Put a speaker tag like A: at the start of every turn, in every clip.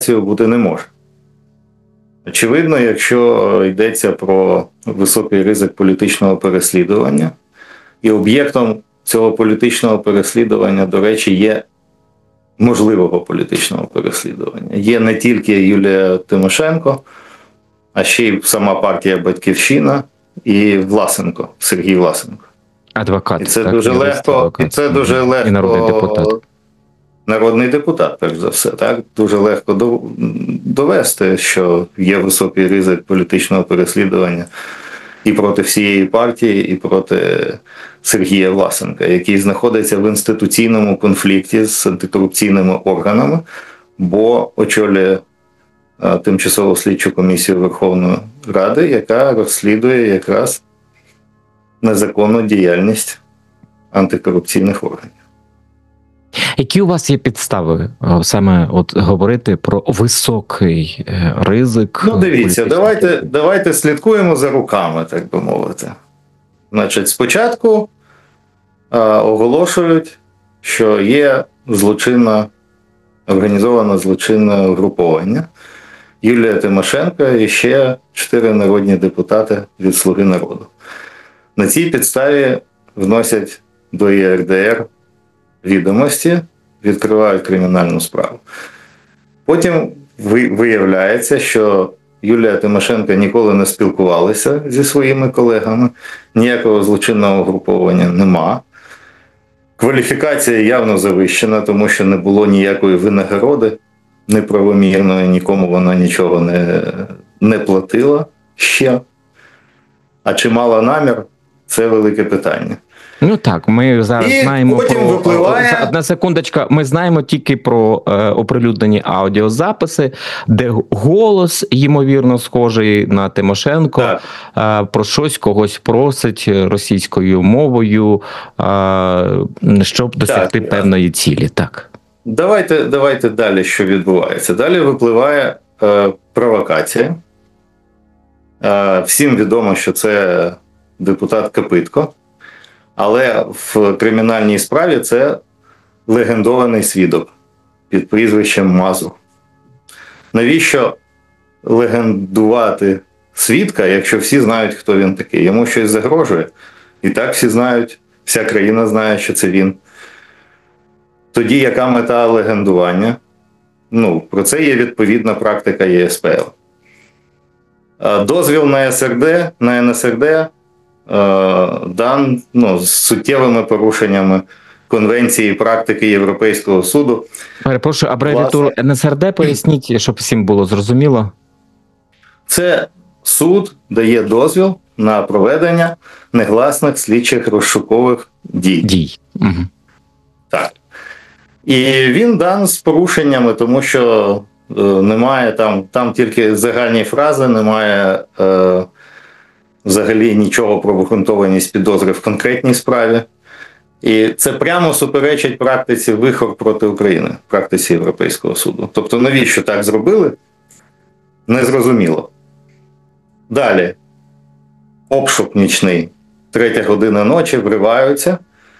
A: бути не може. Очевидно, якщо йдеться про високий ризик політичного переслідування, і об'єктом цього політичного переслідування, до речі, є можливого політичного переслідування. Є не тільки Юлія Тимошенко, а ще й сама партія «Батьківщина» і Власенко, Сергій Власенко.
B: Адвокат.
A: І це дуже легко,
B: І народний депутат.
A: Народний депутат, перш за все, так? Дуже легко довести, що є високий ризик політичного переслідування і проти всієї партії, і проти Сергія Власенка, який знаходиться в інституційному конфлікті з антикорупційними органами, бо очолює тимчасову слідчу комісію Верховної Ради, яка розслідує якраз незаконну діяльність антикорупційних органів.
B: Які у вас є підстави саме говорити про високий ризик?
A: Ну, дивіться, давайте слідкуємо за руками, так би мовити. Значить, спочатку оголошують, що є організоване злочинне угруповання Юлія Тимошенко і ще 4 народні депутати від «Слуги народу». На цій підставі вносять до ЄРДР відомості, відкривають кримінальну справу. Потім виявляється, що Юлія Тимошенко ніколи не спілкувалася зі своїми колегами, ніякого злочинного угруповання нема. Кваліфікація явно завищена, тому що не було ніякої винагороди неправомірної, нікому вона нічого не платила ще. А чи мала намір – це велике питання.
B: Ну так, ми зараз знаємо Одна секундочка, ми знаємо тільки про оприлюднені аудіозаписи, де голос, ймовірно, схожий на Тимошенко, про щось когось просить російською мовою, щоб досягти певної цілі. Так.
A: Давайте далі, що відбувається. Далі випливає провокація. Всім відомо, що це депутат Копитко. Але в кримінальній справі це легендований свідок під прізвищем Мазур. Навіщо легендувати свідка, якщо всі знають, хто він такий? Йому щось загрожує. І так всі знають, вся країна знає, що це він. Тоді яка мета легендування? Ну, про це є відповідна практика ЄСПЛ. Дозвіл на НСРД дан з суттєвими порушеннями конвенції і практики Європейського суду.
B: Перепрошую, абревіатуру НСРД поясніть, щоб всім було зрозуміло.
A: Це суд дає дозвіл на проведення негласних слідчих розшукових дій.
B: Угу.
A: Так. І він дан з порушеннями, тому що немає там тільки загальні фрази, немає взагалі нічого про обґрунтованість підозри в конкретній справі. І це прямо суперечить практиці вихор проти України, практиці Європейського суду. Тобто навіщо так зробили? Незрозуміло. Далі. Обшук нічний. 3 година ночі, вриваються.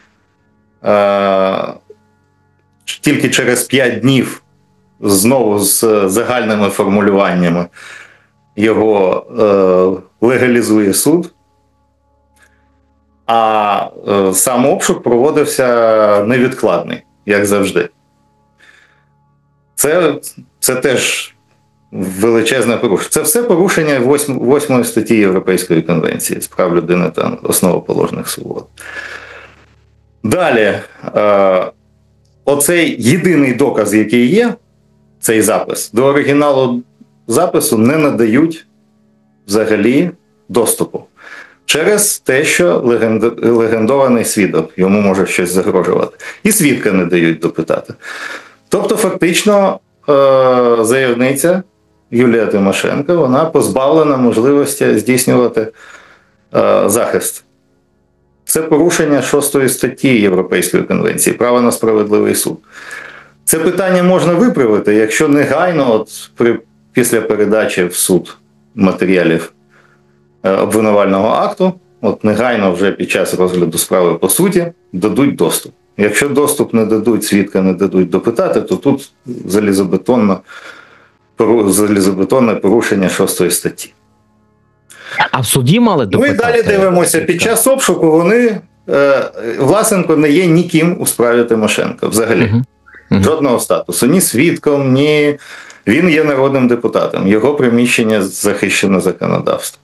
A: Тільки через 5 днів знову з загальними формулюваннями його легалізує суд, а сам обшук проводився невідкладний, як завжди. Це теж величезне порушення. Це все порушення 8 статті Європейської конвенції з прав людини та основоположних свобод. Далі, оцей єдиний доказ, який є, цей запис, до оригіналу запису не надають взагалі доступу. Через те, що легендований свідок, йому може щось загрожувати. І свідка не дають допитати. Тобто, фактично, заявниця Юлія Тимошенко, вона позбавлена можливості здійснювати захист. Це порушення 6 статті Європейської конвенції «Право на справедливий суд». Це питання можна виправити, якщо негайно, після передачі в суд матеріалів обвинувального акту, негайно вже під час розгляду справи по суті, дадуть доступ. Якщо доступ не дадуть, свідка не дадуть допитати, то тут залізобетонно залізобетонне порушення 6 статті.
B: А в суді мали допитати?
A: Ну і далі дивимося. Під час обшуку Власенко не є ніким у справі Тимошенко взагалі. Жодного статусу. Ні свідком, ні... Він є народним депутатом. Його приміщення захищено законодавством.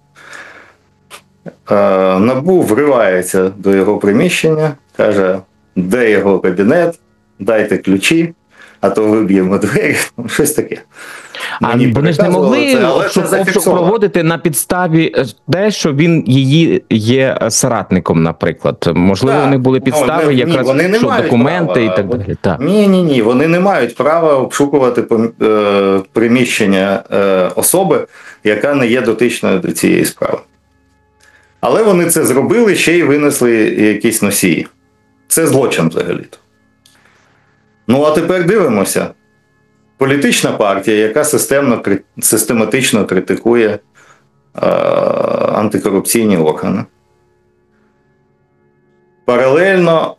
A: НАБУ вривається до його приміщення, каже, де його кабінет, дайте ключі, а то виб'ємо двері, щось таке.
B: А вони ж не могли обшук проводити на підставі те, що він її є соратником, наприклад. Можливо, у них були підстави, якраз що документи
A: права.
B: І так далі. Так.
A: Ні, вони не мають права обшукувати приміщення особи, яка не є дотичною до цієї справи. Але вони це зробили, ще й винесли якісь носії. Це злочин взагалі-то. Ну, а тепер дивимося. Політична партія, яка систематично критикує антикорупційні органи. Паралельно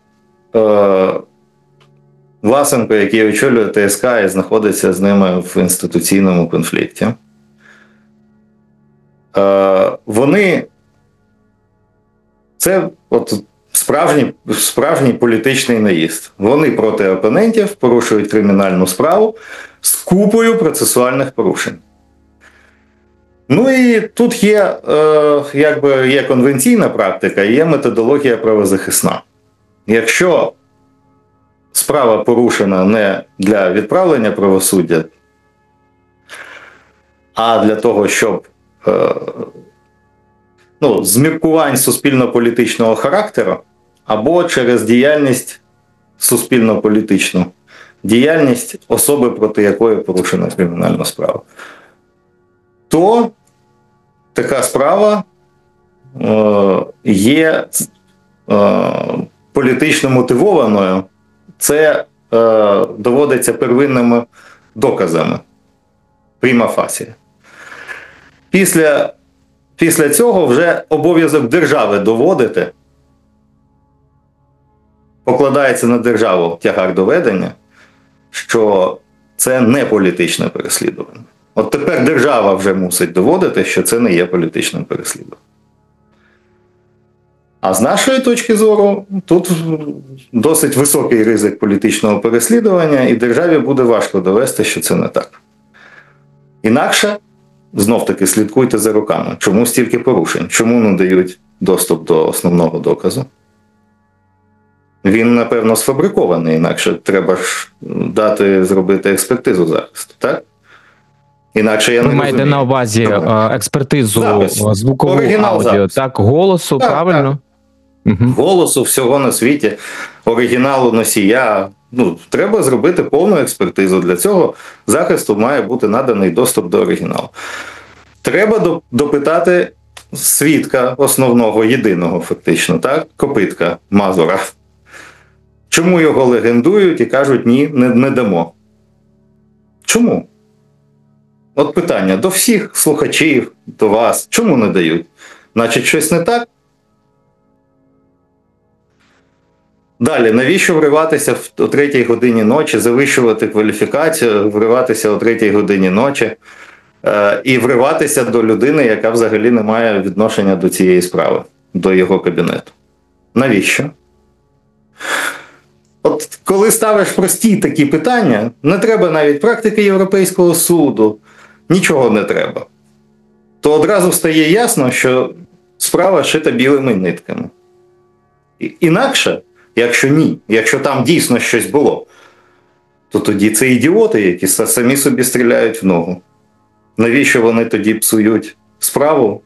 A: Власенко, який очолює ТСК і знаходиться з ними в інституційному конфлікті. Це справжній політичний наїзд. Вони проти опонентів порушують кримінальну справу з купою процесуальних порушень. Ну і тут є конвенційна практика, є методологія правозахисна. Якщо справа порушена не для відправлення правосуддя, а для того, щоб з міркувань суспільно-політичного характеру, або через діяльність суспільно-політичну, діяльність особи, проти якої порушена кримінальна справа, то така справа є політично мотивованою. Це доводиться первинними доказами. Пріма фасі. Після цього вже обов'язок держави доводити, покладається на державу тягар доведення, що це не політичне переслідування. От тепер держава вже мусить доводити, що це не є політичним переслідуванням. А з нашої точки зору, тут досить високий ризик політичного переслідування, і державі буде важко довести, що це не так. Інакше, знов-таки, слідкуйте за руками. Чому стільки порушень? Чому не дають доступ до основного доказу? Він, напевно, сфабрикований, інакше треба ж зробити експертизу захисту, так? Інакше я не розумію.
B: Ви маєте на увазі експертизу звукового аудіо, так, голосу, так, правильно?
A: Так. Голосу, всього на світі, оригіналу носія. Треба зробити повну експертизу. Для цього захисту має бути наданий доступ до оригіналу. Треба допитати свідка основного, єдиного фактично, так? Копитка Мазура. Чому його легендують і кажуть, ні, не дамо? Чому? От питання до всіх слухачів, до вас. Чому не дають? Значить, щось не так? Далі, навіщо вриватися о 3-й годині ночі, завищувати кваліфікацію, вриватися о 3-й годині ночі і вриватися до людини, яка взагалі не має відношення до цієї справи, до його кабінету? Навіщо? От коли ставиш прості такі питання, не треба навіть практики Європейського суду, нічого не треба. То одразу стає ясно, що справа шита білими нитками. Інакше, якщо там дійсно щось було, то тоді це ідіоти, які самі собі стріляють в ногу. Навіщо вони тоді псують справу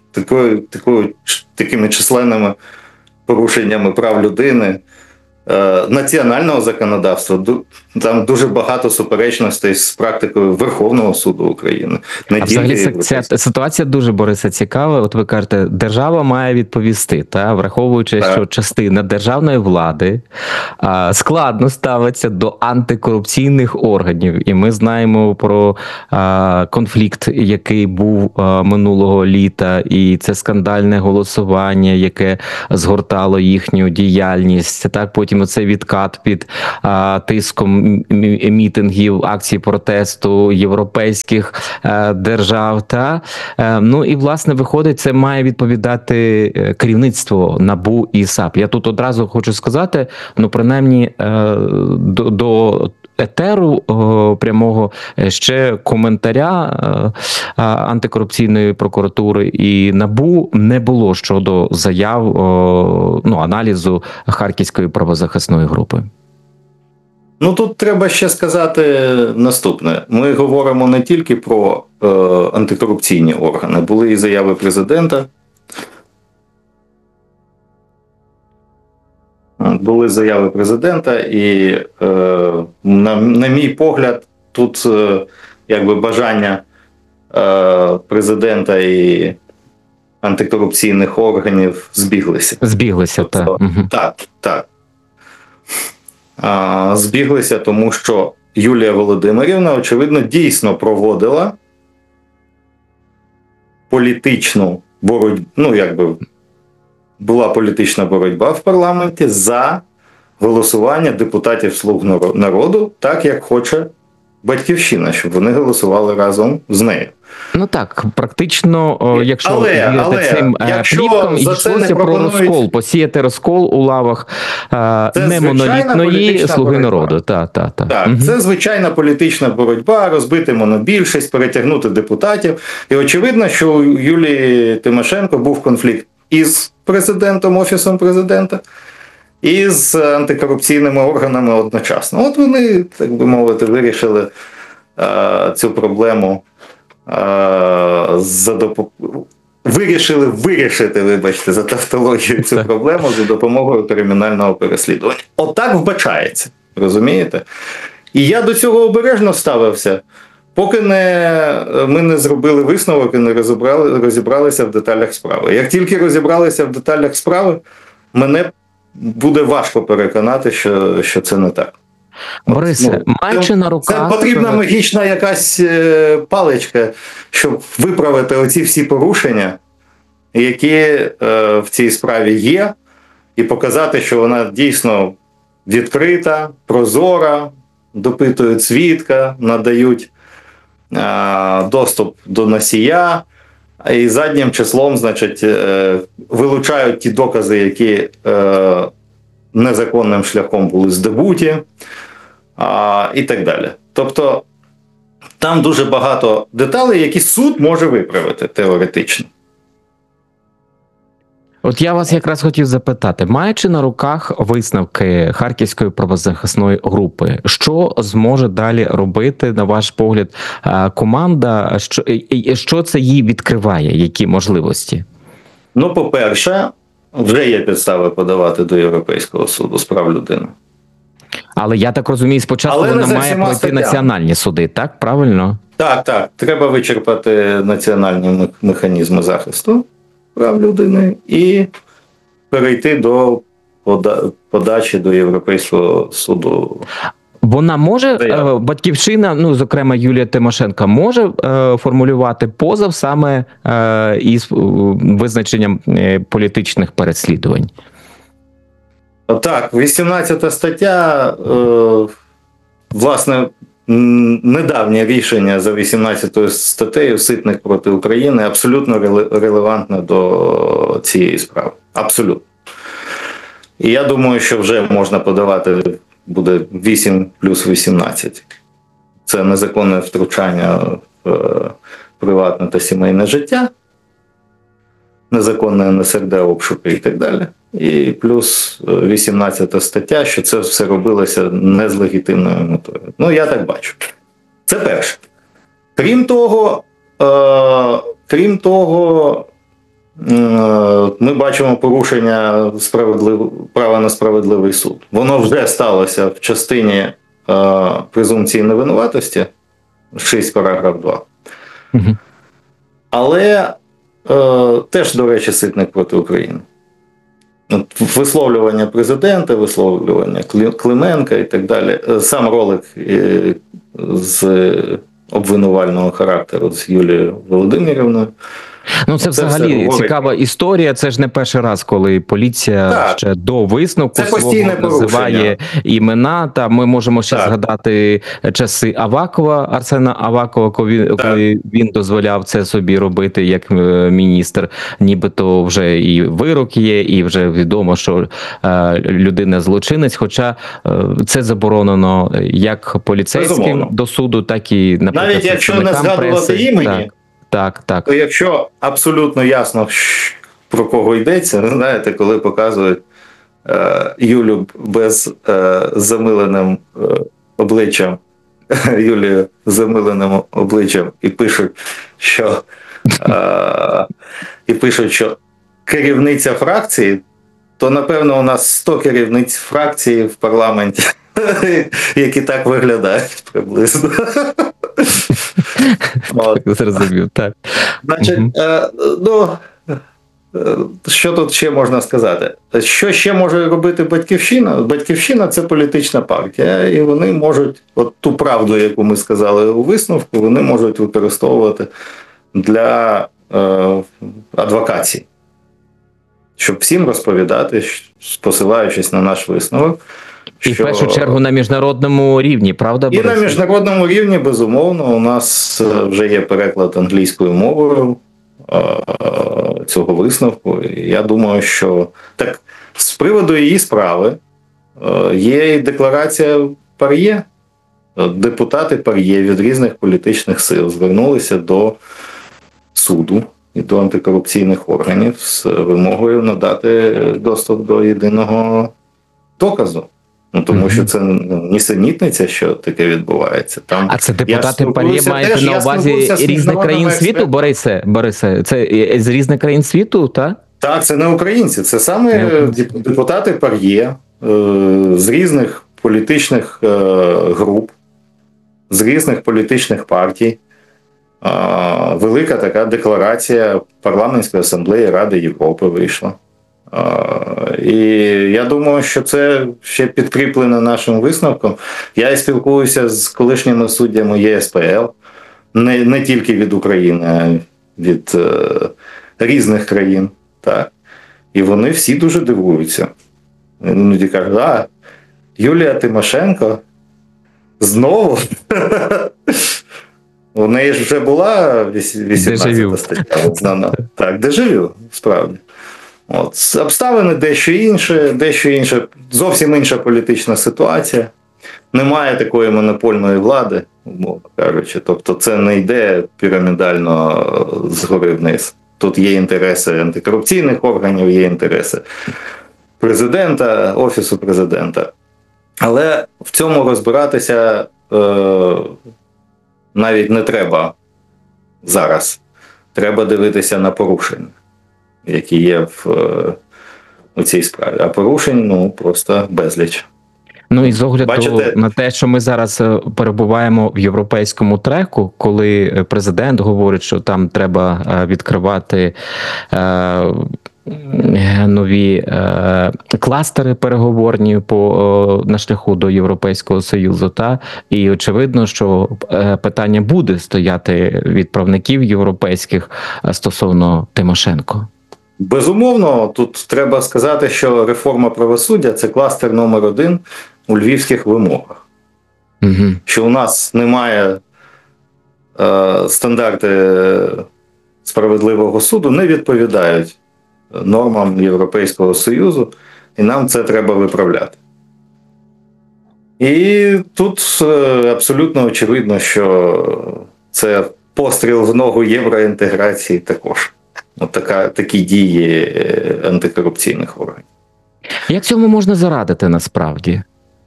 A: такими численними порушеннями прав людини, національного законодавства? Там дуже багато суперечностей з практикою Верховного суду України.
B: А взагалі ця ситуація дуже, Борисе, цікава. От ви кажете, держава має відповісти, враховуючи, що частина державної влади складно ставиться до антикорупційних органів. І ми знаємо про конфлікт, який був минулого літа, і це скандальне голосування, яке згортало їхню діяльність. Так, потім бачимо цей відкат під тиском мітингів, акцій протесту європейських держав. Ну і, власне, виходить, це має відповідати керівництво НАБУ і САП. Я тут одразу хочу сказати, ну, принаймні, до етеру прямого ще коментаря антикорупційної прокуратури і НАБУ не було щодо заяв, ну, аналізу Харківської правозахисної групи.
A: Ну, тут треба ще сказати наступне. Ми говоримо не тільки про антикорупційні органи. Були і заяви президента. Були заяви президента, і, на мій погляд, тут якби бажання президента і антикорупційних органів збіглися.
B: Збіглися,
A: тобто, так. Збіглися, тому що Юлія Володимирівна, очевидно, дійсно проводила політичну боротьбу, ну, якби, була політична боротьба в парламенті за голосування депутатів «Слуг народу», так, як хоче Батьківщина, щоб вони голосували разом з нею.
B: Ну так, практично, якщо цим плівкам йшлося про розкол, посіяти розкол у лавах немонолітної «Слуги народу». Так,
A: це звичайна політична боротьба, розбити монобільшість, перетягнути депутатів. І очевидно, що у Юлії Тимошенко був конфлікт із президентом, Офісом президента, і з антикорупційними органами одночасно. От вони, так би мовити, вирішили цю проблему вирішити, вибачте, за тавтологію, цю проблему за допомогою кримінального переслідування. Отак вбачається, розумієте? І я до цього обережно ставився, поки ми не зробили висновок і не розібралися в деталях справи. Як тільки розібралися в деталях справи, мене буде важко переконати, що це не так.
B: Борисе, маючи на руках...
A: Це потрібна магічна якась паличка, щоб виправити оці всі порушення, які в цій справі є, і показати, що вона дійсно відкрита, прозора, допитують свідка, надають доступ до носія, і заднім числом, значить, вилучають ті докази, які незаконним шляхом були здобуті, і так далі. Тобто, там дуже багато деталей, які суд може виправити теоретично.
B: От я вас якраз хотів запитати, маючи на руках висновки Харківської правозахисної групи, що зможе далі робити, на ваш погляд, команда, що це їй відкриває, які можливості?
A: Ну, по-перше, вже є підстави подавати до Європейського суду з прав людини.
B: Але я так розумію, спочатку вона має пройти національні суди, так? Правильно?
A: Так. Треба вичерпати національні механізми захисту прав людини і перейти до подачі до Європейського суду.
B: Вона може, Батьківщина, ну, зокрема, Юлія Тимошенко, може формулювати позов саме із визначенням політичних переслідувань?
A: Так, 18 стаття, власне, недавнє рішення за 18 статтею «Ситник проти України» абсолютно релевантне до цієї справи. Абсолютно. І я думаю, що вже можна подавати, буде 8 плюс 18. Це незаконне втручання в приватне та сімейне життя, незаконне НСРД, обшуки і так далі. І плюс 18 стаття, що це все робилося не з легітимною метою. Ну, я так бачу. Це перше. Крім того, ми бачимо порушення права на справедливий суд. Воно вже сталося в частині презумпції невинуватості, 6 параграф 2. Угу. Але теж, до речі, Ситник проти України. Висловлювання президента, висловлювання Клименка і так далі. Сам ролик з обвинувального характеру з Юлією Володимирівною.
B: Ну, це взагалі цікава історія. Це ж не перший раз, коли поліція ще до висновку свого називає імена. Та ми можемо ще згадати часи Авакова, Арсена Авакова, коли він дозволяв це собі робити як міністр. Нібито вже і вирок є, і вже відомо, що людина злочинець. Хоча це заборонено як поліцейським до суду, так і, наприклад,
A: навіть якщо не згадувати імені.
B: Так.
A: То якщо абсолютно ясно, про кого йдеться, знаєте, коли показують Юлю без замиленим обличчям, Юлію з замиленим обличчям і пишуть, що керівниця фракції, то, напевно, у нас 100 керівниць фракції в парламенті, які так виглядають приблизно.
B: Зрозумів, так.
A: Значить, що тут ще можна сказати? Що ще може робити Батьківщина? Батьківщина – це політична партія, і вони можуть, от ту правду, яку ми сказали у висновку, вони можуть використовувати для адвокації. Щоб всім розповідати, посилаючись на наш висновок.
B: І в першу чергу на міжнародному рівні, правда, Борис?
A: І на міжнародному рівні, безумовно, у нас вже є переклад англійською мовою цього висновку. І я думаю, що так, з приводу її справи є і декларація ПАРЄ. Депутати ПАРЄ від різних політичних сил звернулися до суду і до антикорупційних органів з вимогою надати доступ до єдиного доказу. Ну, тому що це нісенітниця, що таке відбувається. Там,
B: а це депутати ПАРЄ маєте на увазі різних країн світу, Борисе? Це з різних країн світу, так?
A: Так, це не українці, це саме депутати ПАРЄ з різних політичних груп, з різних політичних партій. Велика така декларація Парламентської асамблеї Ради Європи вийшла. І я думаю, що це ще підкріплено нашим висновком. Я і спілкуюся з колишніми суддями ЄСПЛ, не тільки від України, а від різних країн. Так? І вони всі дуже дивуються. Іноді кажуть, Юлія Тимошенко знову? У неї ж вже була 18 стаття. Так, дежавю, справді. От, обставини дещо інше, зовсім інша політична ситуація. Немає такої монопольної влади, умовно кажучи. Тобто це не йде пірамідально згори вниз. Тут є інтереси антикорупційних органів, є інтереси президента, Офісу президента. Але в цьому розбиратися навіть не треба зараз. Треба дивитися на порушення, які є у цій справі. А порушень, просто безліч.
B: Ну і з огляду на те, що ми зараз перебуваємо в європейському треку, коли президент говорить, що там треба відкривати нові кластери переговорні на шляху до Європейського Союзу, і очевидно, що питання буде стояти відправників європейських стосовно Тимошенко.
A: Безумовно, тут треба сказати, що реформа правосуддя – це кластер номер 1 у львівських вимогах.
B: Угу.
A: Що у нас немає стандарти справедливого суду, не відповідають нормам Європейського Союзу, і нам це треба виправляти. І тут абсолютно очевидно, що це постріл в ногу євроінтеграції також. Такі дії антикорупційних органів.
B: Як цьому можна зарадити насправді?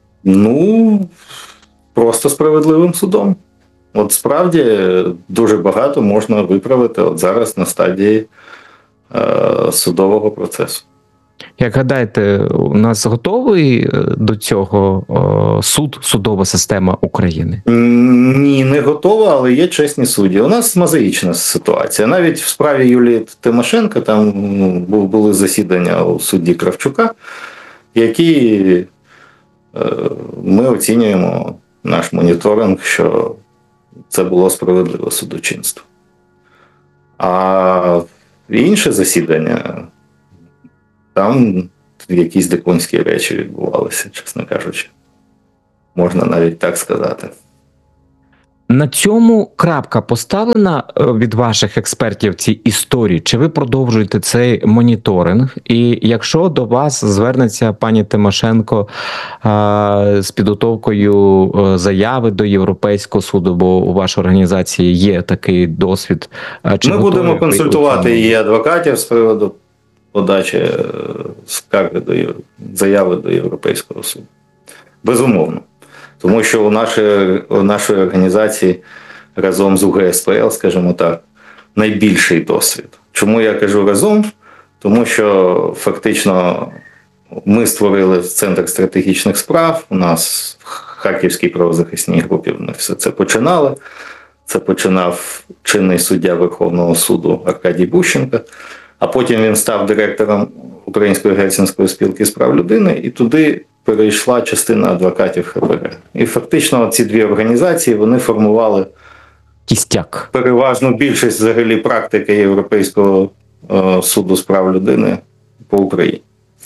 A: Просто справедливим судом. От справді дуже багато можна виправити от зараз на стадії судового процесу.
B: Як гадаєте, у нас готовий до цього судова система України?
A: Ні, не готова, але є чесні судді. У нас мозаїчна ситуація. Навіть в справі Юлії Тимошенко там були засідання у судді Кравчука, які ми оцінюємо, наш моніторинг, що це було справедливе судочинство. А інше засідання, там якісь дикунські речі відбувалися, чесно кажучи. Можна навіть так сказати.
B: На цьому крапка поставлена від ваших експертів в цій історії? Чи ви продовжуєте цей моніторинг? І якщо до вас звернеться пані Тимошенко з підготовкою заяви до Європейського суду, бо у вашій організації є такий досвід.
A: Ми будемо консультувати її адвокатів з приводу подачі скарги заяви до Європейського суду. Безумовно. Тому що у нашої організації разом з УГСПЛ, скажімо так, найбільший досвід. Чому я кажу разом? Тому що фактично ми створили Центр стратегічних справ, у нас в Харківській правозахисній групі ми все це починали. Це починав чинний суддя Верховного суду Аркадій Бущенко, а потім він став директором Української Гельсінської спілки з прав людини, і туди перейшла частина адвокатів ХПГ. І фактично ці дві організації, вони формували
B: кістяк.
A: Переважну більшість взагалі практики Європейського суду з прав людини по Україні.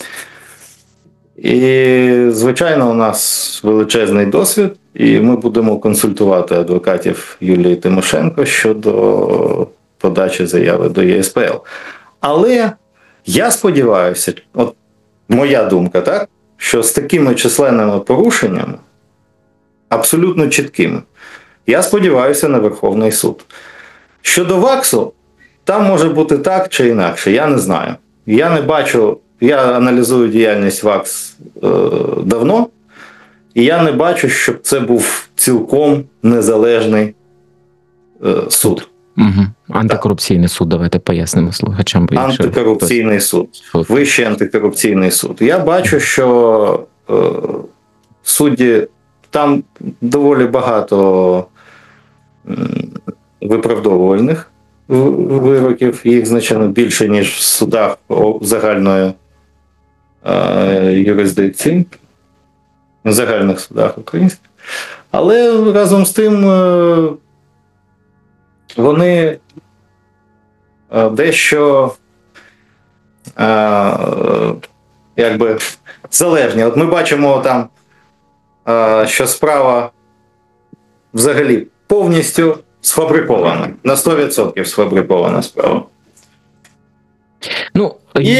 A: І, звичайно, у нас величезний досвід, і ми будемо консультувати адвокатів Юлії Тимошенко щодо подачі заяви до ЄСПЛ. Але я сподіваюся, от моя думка, так, що з такими численними порушеннями, абсолютно чіткими, я сподіваюся на Верховний суд. Щодо ВАКСу, там може бути так чи інакше, я не знаю. Я не бачу, я аналізую діяльність ВАКС давно, і я не бачу, щоб це був цілком незалежний суд.
B: Угу. Антикорупційний суд, давайте пояснимо слухачам.
A: Антикорупційний суд. Вищий антикорупційний суд. Я бачу, що судді, там доволі багато виправдовувальних вироків, їх значно більше, ніж в судах загальної юрисдикції, в загальних судах українських. Але разом з тим вони дещо якби залежні. От ми бачимо там, що справа взагалі повністю сфабрикована, на 100% сфабрикована справа.
B: Ну,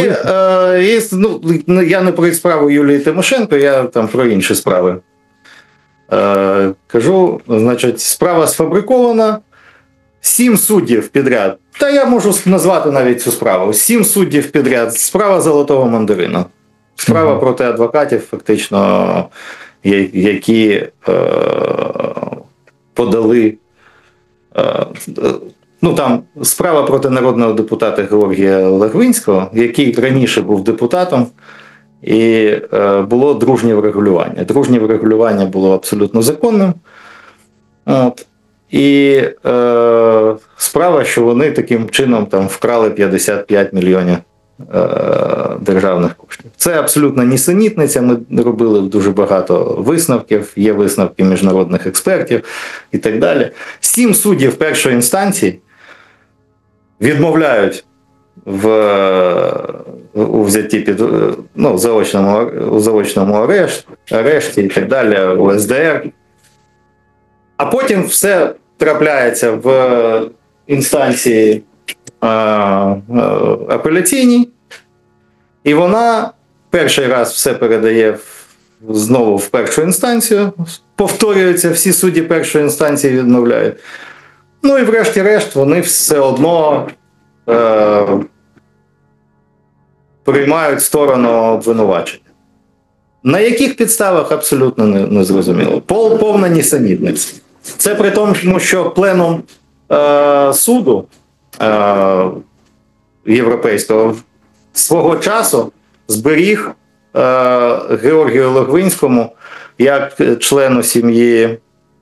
A: я не про справу Юлії Тимошенко, я там про інші справи кажу. Значить, справа сфабрикована, 7 суддів підряд, та я можу назвати навіть цю справу, 7 суддів підряд, справа золотого мандарина. Справа проти адвокатів, фактично, які подали, там справа проти народного депутата Георгія Логвинського, який раніше був депутатом, і було дружнє врегулювання. Дружнє врегулювання було абсолютно законним. От. І справа, що вони таким чином там вкрали 55 мільйонів державних коштів. Це абсолютно нісенітниця, ми робили дуже багато висновків, є висновки міжнародних експертів і так далі. 7 суддів першої інстанції відмовляють у взятті під заочному арешті і так далі, у СДР. А потім все трапляється в інстанції апеляційній, і вона перший раз все передає знову в першу інстанцію, повторюються, всі судді першої інстанції відмовляють. Ну і врешті-решт вони все одно приймають сторону обвинувачення. На яких підставах абсолютно не зрозуміло. Повна нісенітниця. Це при тому, що пленум суду європейського свого часу зберіг Георгію Логвинському як члену сім'ї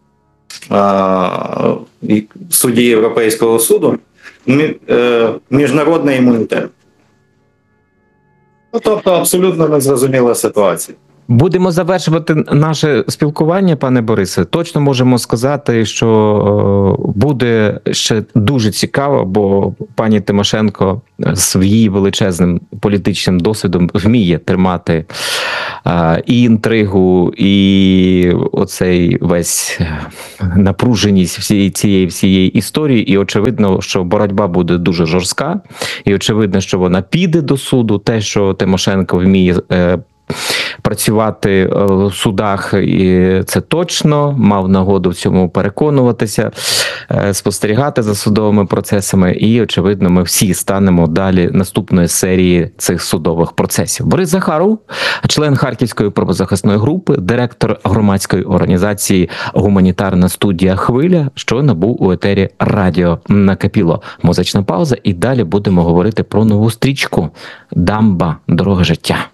A: судді Європейського суду міжнародний імунітет. Тобто абсолютно незрозуміла ситуація.
B: Будемо завершувати наше спілкування, пане Борисе. Точно можемо сказати, що буде ще дуже цікаво, бо пані Тимошенко з її величезним політичним досвідом вміє тримати і інтригу, і оцей весь напруженість всієї історії. І очевидно, що боротьба буде дуже жорстка. І очевидно, що вона піде до суду. Те, що Тимошенко вміє працювати в судах, і це точно, мав нагоду в цьому переконуватися, спостерігати за судовими процесами, і, очевидно, ми всі станемо далі наступної серії цих судових процесів. Борис Захаров, член Харківської правозахисної групи, директор громадської організації «Гуманітарна студія Хвиля», щойно був у етері радіо «Накипіло». Музична пауза, і далі будемо говорити про нову стрічку «Дамба. Дорога життя».